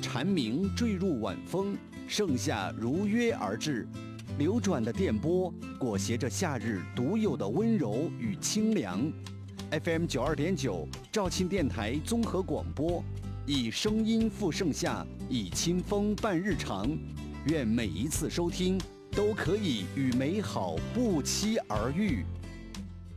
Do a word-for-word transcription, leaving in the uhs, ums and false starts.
蝉鸣坠入晚风，盛夏如约而至。流转的电波裹挟着夏日独有的温柔与清凉。F M 九二点九，肇庆电台综合广播，以声音赴盛夏，以清风伴日常。愿每一次收听都可以与美好不期而遇。